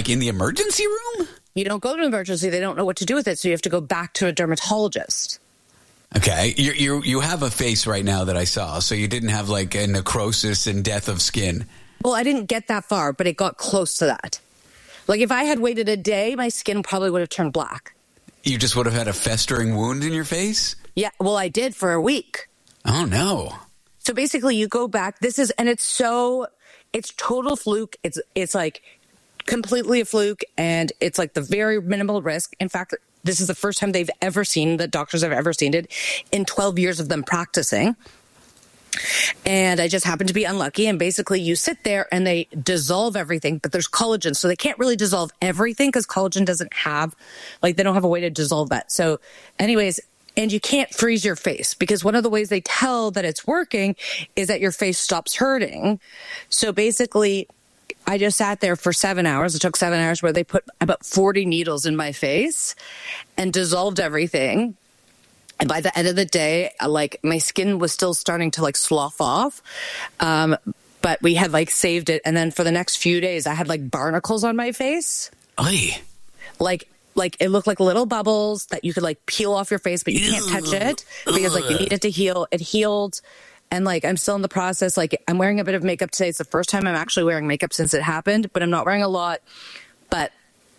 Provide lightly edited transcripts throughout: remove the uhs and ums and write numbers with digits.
like in the emergency room? You don't go to emergency. They don't know what to do with it. So you have to go back to a dermatologist. Okay. You have a face right now that I saw. So you didn't have like a necrosis and death of skin. Well, I didn't get that far, but it got close to that. Like if I had waited a day, my skin probably would have turned black. You just would have had a festering wound in your face? Yeah. Well, I did for a week. Oh, no. So basically you go back. It's total fluke. It's like completely a fluke, and it's like the very minimal risk. In fact, this is the first time the doctors have ever seen it in 12 years of them practicing. And I just happened to be unlucky. And basically you sit there and they dissolve everything, but there's collagen. So they can't really dissolve everything because collagen doesn't have, they don't have a way to dissolve that. So anyways, and you can't freeze your face because one of the ways they tell that it's working is that your face stops hurting. So basically, I just sat there for 7 hours. It took 7 hours where they put about 40 needles in my face and dissolved everything. And by the end of the day, my skin was still starting to slough off. But we had saved it. And then for the next few days, I had barnacles on my face. Oy. It looked like little bubbles that you could peel off your face, but you can't touch it because you need it to heal. It healed. And I'm still in the process. I'm wearing a bit of makeup today. It's the first time I'm actually wearing makeup since it happened, but I'm not wearing a lot. But,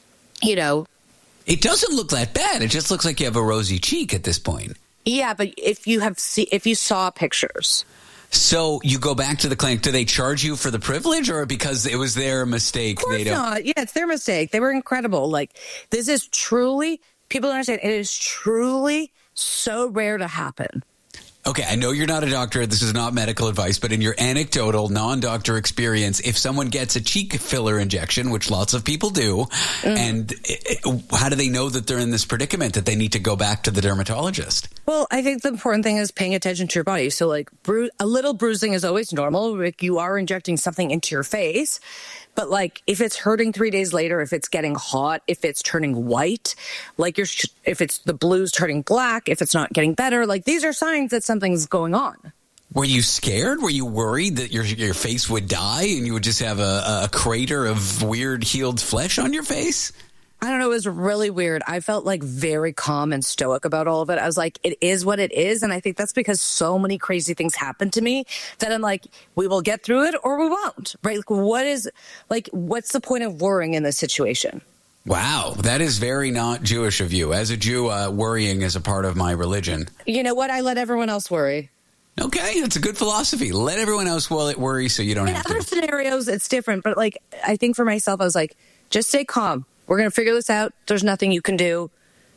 it doesn't look that bad. It just looks like you have a rosy cheek at this point. Yeah, but if you saw pictures. So you go back to the clinic. Do they charge you for the privilege, or because it was their mistake? Of course not. Yeah, it's their mistake. They were incredible. This is truly, people don't understand, it is truly so rare to happen. Okay, I know you're not a doctor. This is not medical advice, but in your anecdotal, non-doctor experience, if someone gets a cheek filler injection, which lots of people do, and how do they know that they're in this predicament, that they need to go back to the dermatologist? Well, I think the important thing is paying attention to your body. So, a little bruising is always normal. You are injecting something into your face. But, if it's hurting 3 days later, if it's getting hot, if it's turning white, if it's the blues turning black, if it's not getting better, these are signs that something's going on. Were you scared? Were you worried that your face would die and you would just have a crater of weird healed flesh on your face? I don't know. It was really weird. I felt very calm and stoic about all of it. I was it is what it is. And I think that's because so many crazy things happened to me that I'm we will get through it or we won't, right? What's the point of worrying in this situation? Wow. That is very not Jewish of you. As a Jew, worrying is a part of my religion. You know what? I let everyone else worry. Okay, that's a good philosophy. Let everyone else worry so you don't have to. In other scenarios, it's different. But I think for myself, I was just stay calm. We're going to figure this out. There's nothing you can do,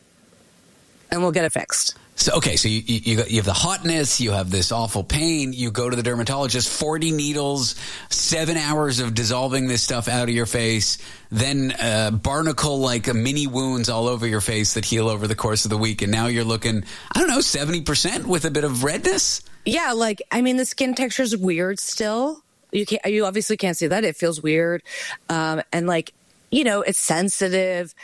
and we'll get it fixed. So, okay, so you have the hotness, you have this awful pain, you go to the dermatologist, 40 needles, 7 hours of dissolving this stuff out of your face, then barnacle mini wounds all over your face that heal over the course of the week, and now you're looking, 70% with a bit of redness? Yeah, the skin texture is weird still. You obviously can't see that. It feels weird. And it's sensitive.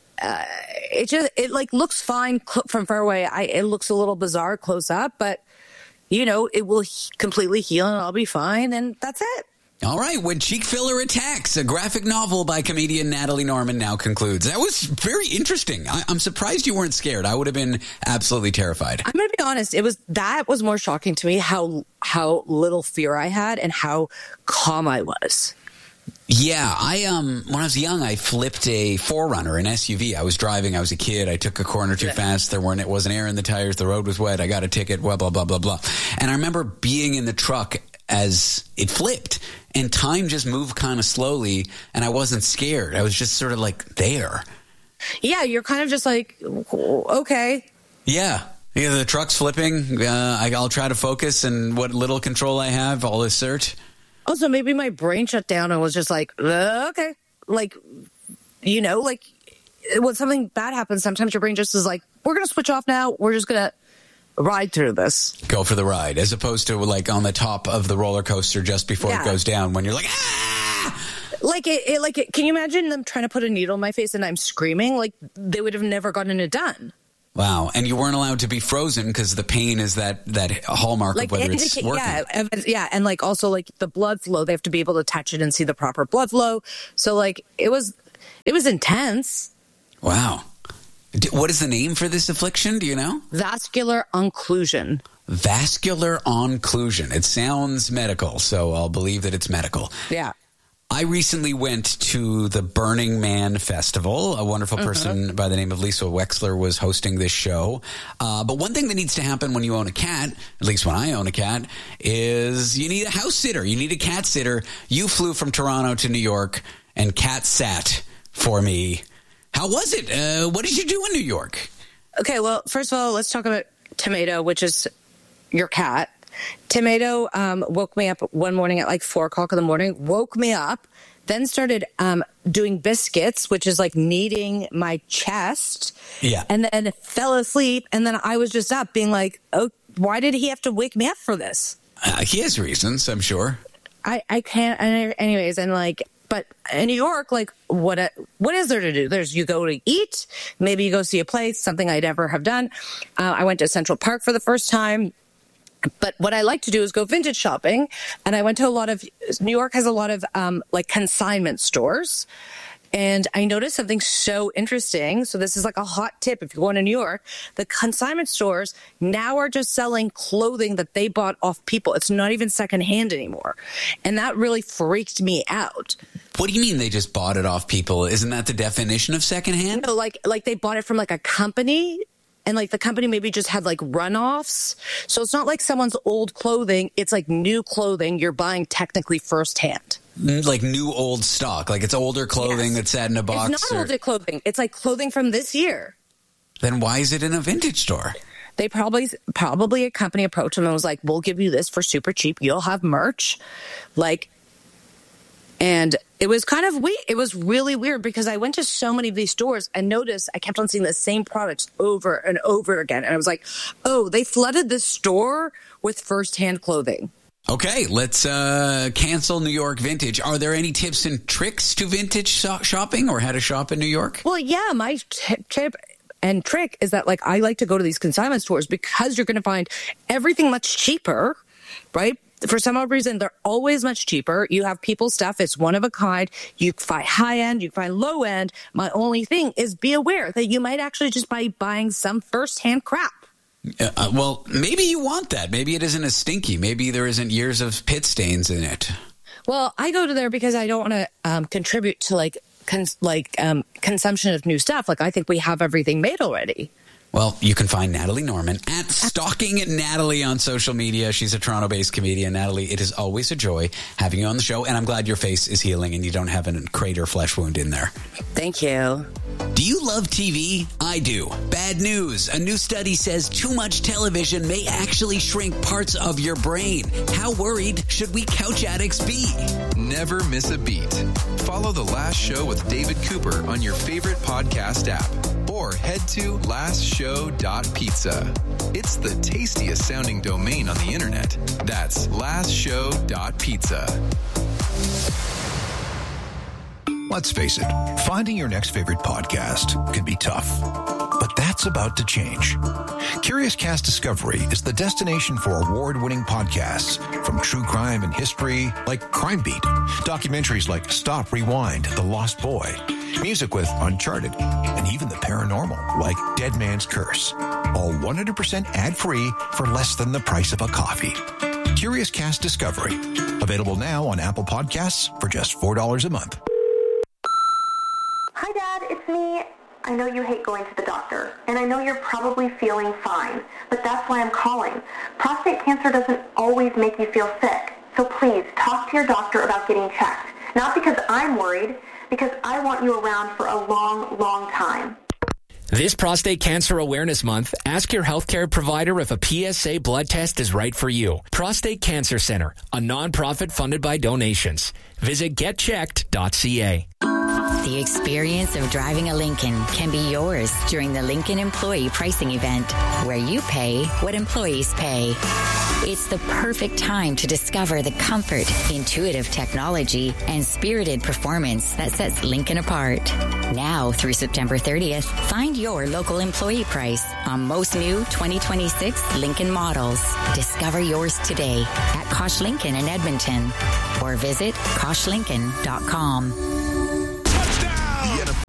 It looks fine from far away. It looks a little bizarre close up, but it will completely heal and I'll be fine. And that's it. All right. When Cheek Filler Attacks, a graphic novel by comedian Natalie Norman now concludes. That was very interesting. I'm surprised you weren't scared. I would have been absolutely terrified. I'm going to be honest. That was more shocking to me, how little fear I had and how calm I was. Yeah, when I was young, I flipped a 4Runner, an SUV. I was driving. I was a kid. I took a corner too fast. It wasn't air in the tires. The road was wet. I got a ticket. Blah, blah, blah, blah, blah. And I remember being in the truck as it flipped, and time just moved kind of slowly, and I wasn't scared. I was just sort of there. Yeah, you're kind of just okay. Yeah. The truck's flipping. I'll try to focus, and what little control I have, I'll assert. Also, maybe my brain shut down and was just okay. When something bad happens, sometimes your brain just is we're going to switch off now. We're just going to ride through this. Go for the ride, as opposed to on the top of the roller coaster just before it goes down when you're ah! Can you imagine them trying to put a needle in my face and I'm screaming? They would have never gotten it done. Wow. And you weren't allowed to be frozen because the pain is that hallmark of whether it's working. Yeah. And also the blood flow, they have to be able to touch it and see the proper blood flow. So it It was intense. Wow. What is the name for this affliction? Do you know? Vascular occlusion. Vascular occlusion. It sounds medical, so I'll believe that it's medical. Yeah. I recently went to the Burning Man Festival. A wonderful person by the name of Lisa Wexler was hosting this show. But one thing that needs to happen when you own a cat, at least when I own a cat, is you need a house sitter. You need a cat sitter. You flew from Toronto to New York and cat sat for me. How was it? What did you do in New York? Okay, well, first of all, let's talk about Tomato, which is your cat. Tomato woke me up one morning at like 4 o'clock in the morning, woke me up, then started doing biscuits, which is like kneading my chest. Yeah. And then fell asleep. And then I was just up being like, oh, why did he have to wake me up for this? He has reasons, I'm sure. I can't. Anyways, and like, but in New York, like, what is there to do? There's, you go to eat, maybe you go see a place, something I'd ever have done. I went to Central Park for the first time. But what I like to do is go vintage shopping. And I went to New York has a lot of like consignment stores. And I noticed something so interesting. So this is like a hot tip. If you're going to New York, the consignment stores now are just selling clothing that they bought off people. It's not even secondhand anymore. And that really freaked me out. What do you mean they just bought it off people? Isn't that the definition of secondhand? No, like they bought it from like a company. And like the company maybe just had like runoffs. So it's not like someone's old clothing. It's like new clothing you're buying technically firsthand. Like new old stock. Like it's older clothing that sat in a box. It's not older clothing. It's like clothing from this year. Then why is it in a vintage store? They probably a company approached them and was like, we'll give you this for super cheap. You'll have merch. Like, and it was kind of weird. It was really weird because I went to so many of these stores and noticed I kept on seeing the same products over and over again. And I was like, oh, they flooded this store with firsthand clothing. Okay, let's cancel New York vintage. Are there any tips and tricks to vintage shopping or how to shop in New York? Well, yeah, my tip and trick is that like I like to go to these consignment stores because you're going to find everything much cheaper, right? For some odd reason, they're always much cheaper. You have people's stuff. It's one of a kind. You find high end. You find low end. My only thing is be aware that you might actually just be buying some firsthand crap. Well, maybe you want that. Maybe it isn't as stinky. Maybe there isn't years of pit stains in it. Well, I go to there because I don't want to contribute to consumption of new stuff. Like I think we have everything made already. Well, you can find Natalie Norman at Stalking Natalie on social media. She's a Toronto-based comedian. Natalie, it is always a joy having you on the show, and I'm glad your face is healing and you don't have a crater flesh wound in there. Thank you. Do you love TV? I do. Bad news. A new study says too much television may actually shrink parts of your brain. How worried should we couch addicts be? Never miss a beat. Follow The Last Show with David Cooper on your favorite podcast app. Or head to lastshow.pizza. It's the tastiest sounding domain on the internet. That's lastshow.pizza. Let's face it, finding your next favorite podcast can be tough. But that's about to change. Curious Cast Discovery is the destination for award-winning podcasts from true crime and history like Crime Beat, documentaries like Stop, Rewind, The Lost Boy, music with Uncharted, and even the paranormal like Dead Man's Curse. All 100% ad-free for less than the price of a coffee. Curious Cast Discovery. Available now on Apple Podcasts for just $4 a month. Hi, Dad. It's me. I know you hate going to the doctor, and I know you're probably feeling fine, but that's why I'm calling. Prostate cancer doesn't always make you feel sick, so please talk to your doctor about getting checked. Not because I'm worried, because I want you around for a long, long time. This Prostate Cancer Awareness Month, ask your healthcare provider if a PSA blood test is right for you. Prostate Cancer Center, a nonprofit funded by donations. Visit getchecked.ca. The experience of driving a Lincoln can be yours during the Lincoln Employee Pricing Event, where you pay what employees pay. It's the perfect time to discover the comfort, intuitive technology, and spirited performance that sets Lincoln apart. Now through September 30th, find your local employee price on most new 2026 Lincoln models. Discover yours today at Kosh Lincoln in Edmonton or visit koshlincoln.com.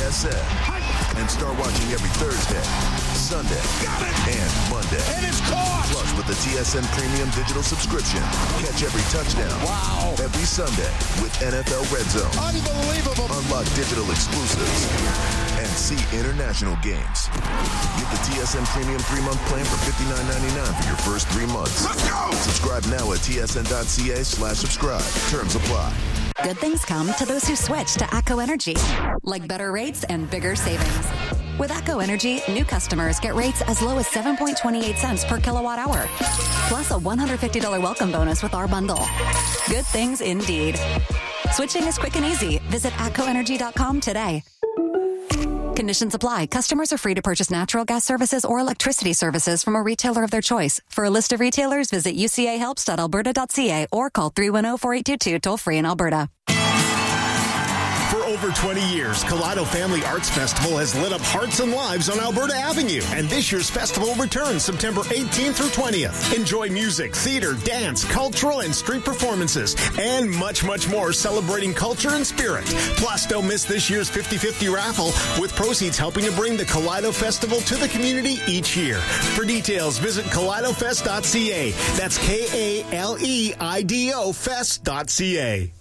TSN. And start watching every Thursday, Sunday, and Monday. And it's caught! Plus, with the TSN Premium Digital subscription, catch every touchdown. Wow! Every Sunday with NFL Red Zone. Unbelievable! Unlock digital exclusives and see international games. Get the TSN Premium 3-month plan for $59.99 for your first 3 months. Let's go! Subscribe now at tsn.ca/subscribe. Terms apply. Good things come to those who switch to ACO Energy, like better rates and bigger savings. With ACO Energy, new customers get rates as low as 7.28 cents per kilowatt hour, plus a $150 welcome bonus with our bundle. Good things indeed. Switching is quick and easy. Visit ACOenergy.com today. Conditions apply. Customers are free to purchase natural gas services or electricity services from a retailer of their choice. For a list of retailers, visit ucahelps.alberta.ca or call 310-4822 toll-free in Alberta. For over 20 years, Kaleido Family Arts Festival has lit up hearts and lives on Alberta Avenue. And this year's festival returns September 18th through 20th. Enjoy music, theater, dance, cultural and street performances, and much, much more celebrating culture and spirit. Plus, don't miss this year's 50-50 raffle, with proceeds helping to bring the Kaleido Festival to the community each year. For details, visit KaleidoFest.ca. That's KALEIDO Fest.ca.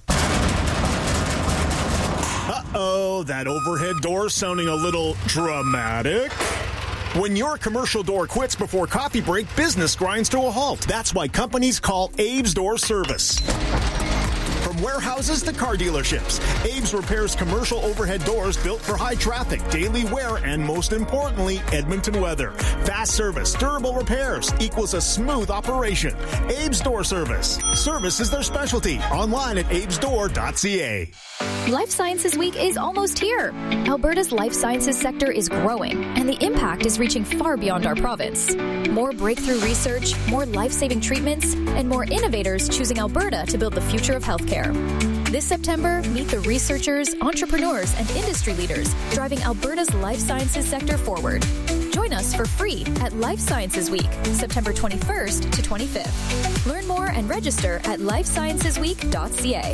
Uh-oh, that overhead door sounding a little dramatic. When your commercial door quits before coffee break, business grinds to a halt. That's why companies call Abe's Door Service. From warehouses to car dealerships, Abe's repairs commercial overhead doors built for high traffic, daily wear, and most importantly, Edmonton weather. Fast service, durable repairs equals a smooth operation. Abe's Door Service. Service is their specialty. Online at abesdoor.ca. Life Sciences Week is almost here. Alberta's life sciences sector is growing, and the impact is reaching far beyond our province. More breakthrough research, more life-saving treatments, and more innovators choosing Alberta to build the future of healthcare. This September, meet the researchers, entrepreneurs, and industry leaders driving Alberta's life sciences sector forward. Join us for free at Life Sciences Week, September 21st to 25th. Learn more and register at lifesciencesweek.ca.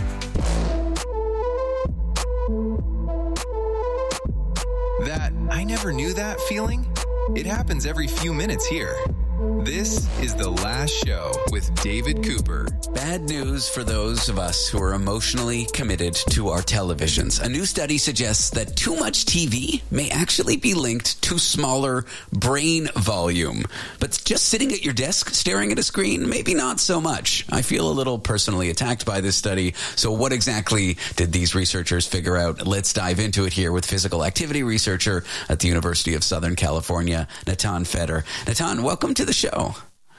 That I never knew that feeling? It happens every few minutes here. This is The Last Show with David Cooper. Bad news for those of us who are emotionally committed to our televisions. A new study suggests that too much TV may actually be linked to smaller brain volume. But just sitting at your desk staring at a screen, maybe not so much. I feel a little personally attacked by this study. So what exactly did these researchers figure out? Let's dive into it here with physical activity researcher at the University of Southern California, Natan Feder. Natan, welcome to the show.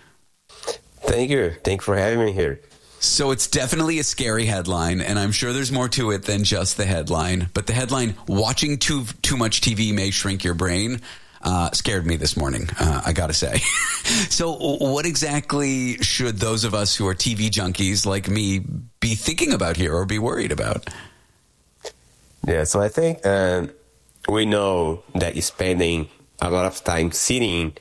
Thank you. Thank you for having me here. So it's definitely a scary headline, and I'm sure there's more to it than just the headline. But the headline, watching too much TV may shrink your brain, scared me this morning, I gotta say. So what exactly should those of us who are TV junkies like me be thinking about here or be worried about? Yeah, so I think we know that spending a lot of time sitting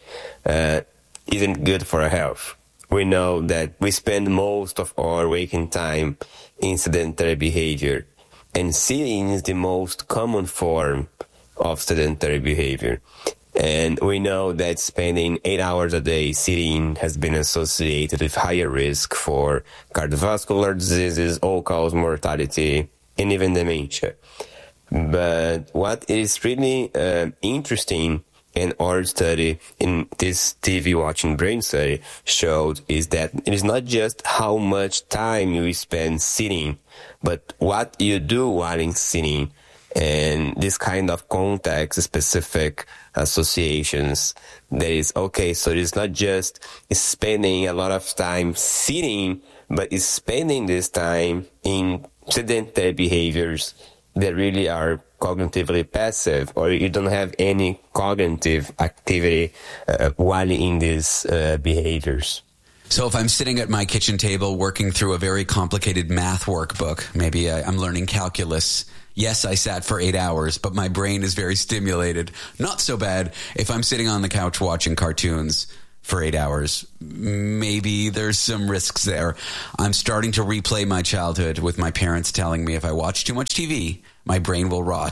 isn't good for our health. We know that we spend most of our waking time in sedentary behavior, and sitting is the most common form of sedentary behavior. And we know that spending 8 hours a day sitting has been associated with higher risk for cardiovascular diseases, all-cause mortality, and even dementia. But what is really interesting in our study, in this TV watching brain study, showed is that it is not just how much time you spend sitting, but what you do while sitting. And this kind of context-specific associations that is, okay, so it's not just spending a lot of time sitting, but it's spending this time in sedentary behaviors that really are cognitively passive, or you don't have any cognitive activity while in these behaviors. So if I'm sitting at my kitchen table working through a very complicated math workbook, maybe I'm learning calculus. Yes, I sat for 8 hours, but my brain is very stimulated. Not so bad if I'm sitting on the couch watching cartoons for 8 hours. Maybe there's some risks there. I'm starting to replay my childhood with my parents telling me if I watch too much TV, my brain will rot.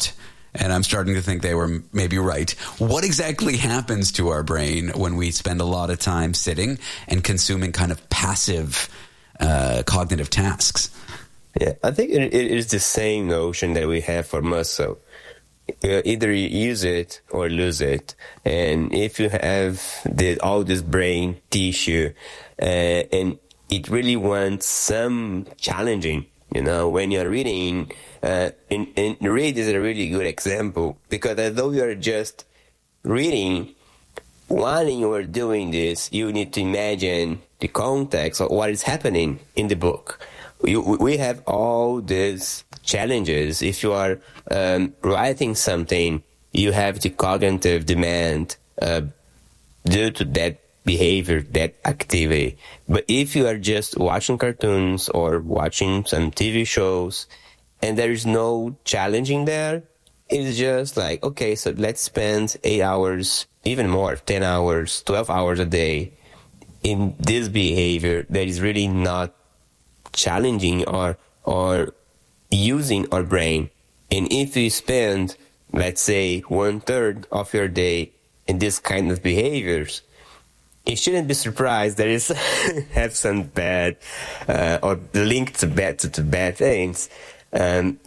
And I'm starting to think they were maybe right. What exactly happens to our brain when we spend a lot of time sitting and consuming kind of passive cognitive tasks? Yeah, I think it is the same notion that we have for muscle. Either you use it or lose it. And if you have all this brain tissue and it really wants some challenging, when you're reading, and read is a really good example, because although you're just reading, while you are doing this, you need to imagine the context of what is happening in the book. We have all these challenges. If you are writing something, you have the cognitive demand due to that behavior, that activity. But if you are just watching cartoons or watching some TV shows and there is no challenging there, it's just like, okay, so let's spend 8 hours, even more, 10 hours, 12 hours a day in this behavior that is really not challenging or using our brain. And if you spend, let's say, 1/3 of your day in this kind of behaviors, you shouldn't be surprised that it's have some bad or linked to bad things. And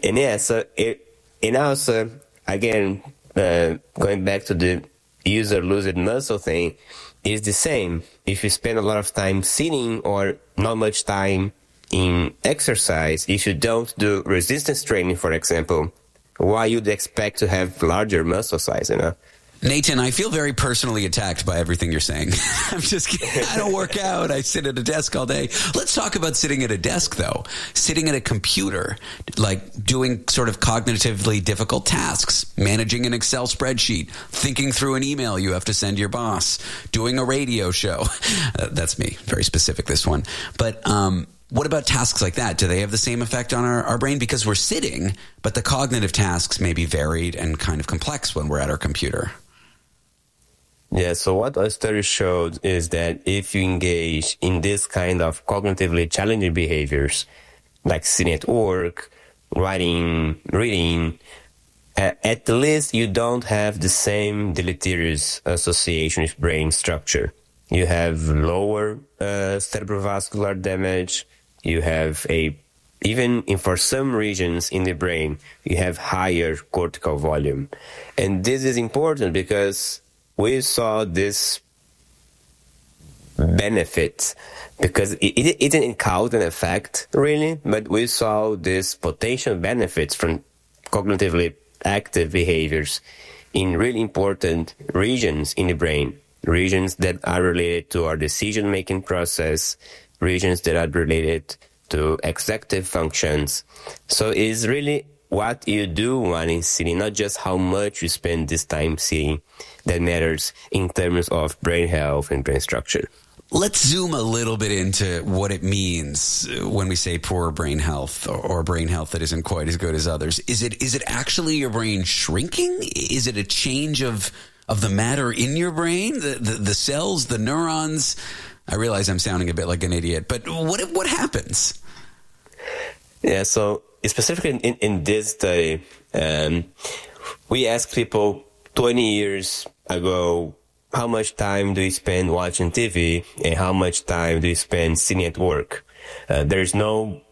also again, going back to the use or lose it muscle thing, is the same. If you spend a lot of time sitting or not much time in exercise, if you don't do resistance training, for example, why you'd expect to have larger muscle size, Nathan, I feel very personally attacked by everything you're saying. I'm just kidding. I don't work out. I sit at a desk all day. Let's talk about sitting at a desk, though. Sitting at a computer, like doing sort of cognitively difficult tasks, managing an Excel spreadsheet, thinking through an email you have to send your boss, doing a radio show. That's me. Very specific, this one. But what about tasks like that? Do they have the same effect on our brain? Because we're sitting, but the cognitive tasks may be varied and kind of complex when we're at our computer. Yeah, so what our study showed is that if you engage in this kind of cognitively challenging behaviors, like sitting at work, writing, reading, at least you don't have the same deleterious association with brain structure. You have lower cerebrovascular damage. You have for some regions in the brain, you have higher cortical volume. And this is important because we saw this benefit, because it didn't cause an effect really, but we saw this potential benefits from cognitively active behaviors in really important regions in the brain, regions that are related to our decision-making process, regions that are related to executive functions. So it's really what you do while in sitting, not just how much you spend this time sitting, that matters in terms of brain health and brain structure. Let's zoom a little bit into what it means when we say poor brain health or brain health that isn't quite as good as others. Is it actually your brain shrinking? Is it a change of the matter in your brain, the cells, the neurons? I realize I'm sounding a bit like an idiot, but what happens? Yeah, so specifically in this study, we asked people 20 years ago, how much time do you spend watching TV and how much time do you spend sitting at work? There's no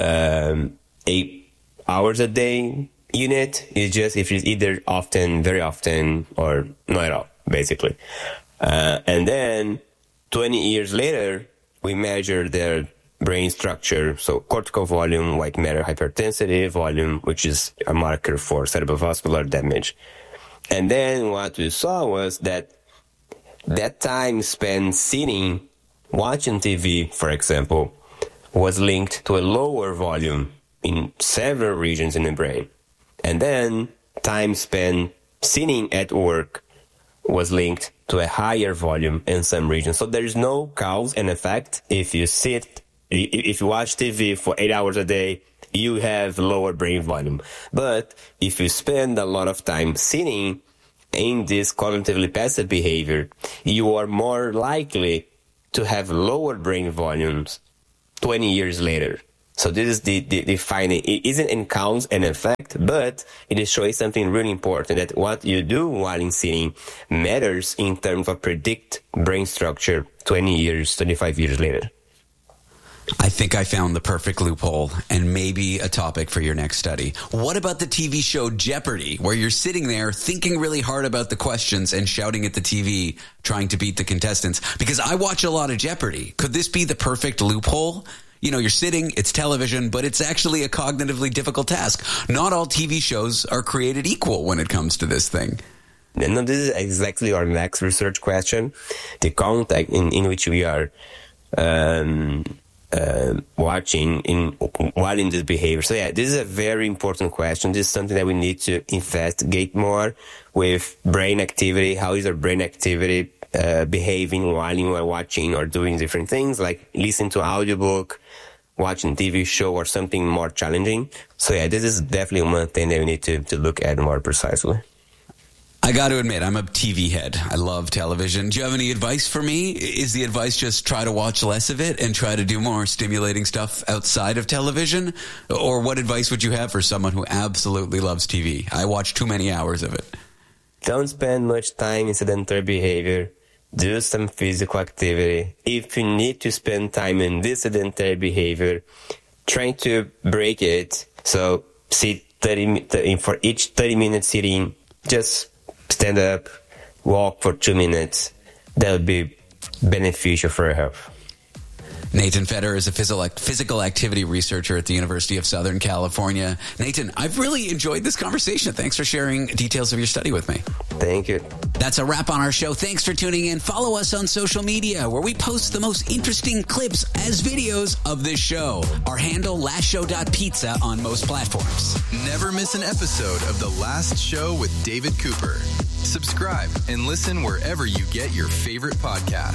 8 hours a day unit. It's just if it's either often, very often, or not at all, basically. And then 20 years later, we measure their brain structure, so cortical volume, white matter hyperintensity volume, which is a marker for cerebrovascular damage. And then what we saw was that time spent sitting, watching TV, for example, was linked to a lower volume in several regions in the brain. And then time spent sitting at work was linked to a higher volume in some regions. So there is no cause and effect. If you watch TV for 8 hours a day, you have lower brain volume. But if you spend a lot of time sitting in this cognitively passive behavior, you are more likely to have lower brain volumes 20 years later. So this is the finding. It isn't in cause and effect, But it is showing something really important, that what you do while in sitting matters in terms of predict brain structure 20 years, 25 years later. I think I found the perfect loophole and maybe a topic for your next study. What about the TV show Jeopardy, where you're sitting there thinking really hard about the questions and shouting at the TV, trying to beat the contestants? Because I watch a lot of Jeopardy. Could this be the perfect loophole? You know, you're sitting, it's television, but it's actually a cognitively difficult task. Not all TV shows are created equal when it comes to this thing. No, this is exactly our next research question. The context in which we are watching while in this behavior. So yeah, this is a very important question. This is something that we need to investigate more with brain activity. How is our brain activity behaving while you are watching or doing different things, like listening to audiobook, watching TV show, or something more challenging. So yeah, this is definitely one thing that we need to look at more precisely. I got to admit, I'm a TV head. I love television. Do you have any advice for me? Is the advice just try to watch less of it and try to do more stimulating stuff outside of television? Or what advice would you have for someone who absolutely loves TV? I watch too many hours of it. Don't spend much time in sedentary behavior. Do some physical activity. If you need to spend time in this sedentary behavior, try to break it. So sit 30 for each 30-minute sitting, just stand up, walk for 2 minutes. That would be beneficial for your health. Nathan Fetter is a physical activity researcher at the University of Southern California. Nathan, I've really enjoyed this conversation. Thanks for sharing details of your study with me. Thank you. That's a wrap on our show. Thanks for tuning in. Follow us on social media, where we post the most interesting clips as videos of this show. Our handle, lastshow.pizza, on most platforms. Never miss an episode of The Last Show with David Cooper. Subscribe and listen wherever you get your favorite podcasts.